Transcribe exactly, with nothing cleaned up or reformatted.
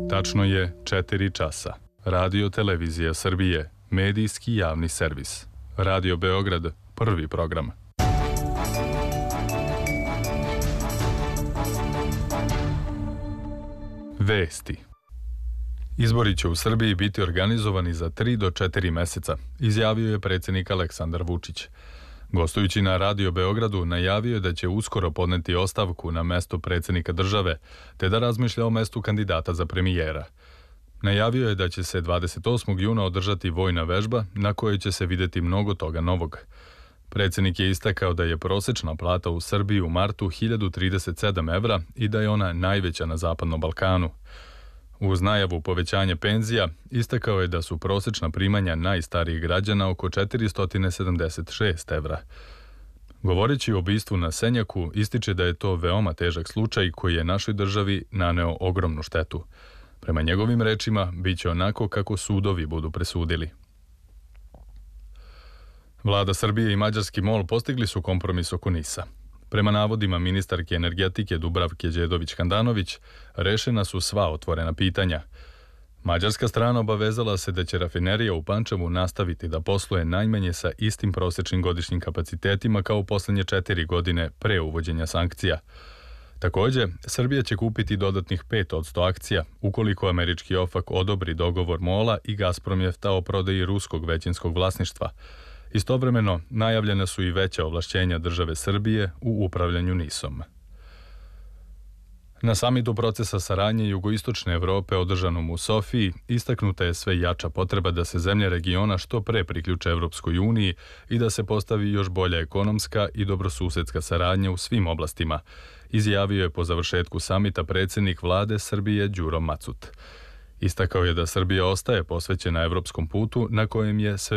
Tačno je četiri časa. Radio Televizija Srbije, medijski javni servis. Radio Beograd, prvi program. Vesti. Izbori će u Srbiji biti organizovani za tri do četiri meseca, izjavio je predsjednik Aleksandar Vučić. Gostujući na Radio Beogradu, najavio je da će uskoro podneti ostavku na mesto predsjednika države, te da razmišlja o mestu kandidata za premijera. Najavio je da će se dvadeset osmog juna održati vojna vežba na kojoj će se vidjeti mnogo toga novog. Predsjednik je istakao da je prosječna plata u Srbiji u martu hiljadu trideset sedam evra i da je ona najveća na Zapadnom Balkanu. Uz najavu povećanja penzija, istakao je da su prosječna primanja najstarijih građana oko četiristo sedamdeset šest evra. Govoreći o ubistvu na Senjaku, ističe da je to veoma težak slučaj koji je našoj državi naneo ogromnu štetu. Prema njegovim rečima, bit će onako kako sudovi budu presudili. Vlada Srbije i mađarski MOL postigli su kompromis oko NIS-a. Prema navodima ministarke energetike Dubravke Đedović-Handanović, rešena su sva otvorena pitanja. Mađarska strana obavezala se da će rafinerija u Pančevu nastaviti da posluje najmanje sa istim prosječnim godišnjim kapacitetima kao u posljednje četiri godine pre uvođenja sankcija. Također, Srbija će kupiti dodatnih pet posto akcija ukoliko američki OFAC odobri dogovor MOL-a i Gazpromnjefta o prodaji ruskog većinskog vlasništva. Istovremeno, najavljena su i veća ovlašćenja države Srbije u upravljanju NIS-om. Na samitu procesa saradnje jugoistočne Evrope održanom u Sofiji istaknuta je sve jača potreba da se zemlje regiona što pre priključe Evropskoj uniji i da se postavi još bolja ekonomska i dobrosusedska saradnja u svim oblastima, izjavio je po završetku samita predsjednik vlade Srbije Đuro Macut. Istakao je da Srbija ostaje posvećena evropskom putu na kojem je sve